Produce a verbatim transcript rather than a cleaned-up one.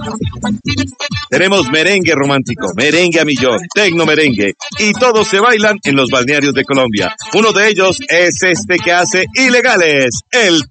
Tenemos merengue romántico, merengue a millón, tecno merengue, y todos se bailan en los balnearios de Colombia. Uno de ellos es este que hace Ilegales, el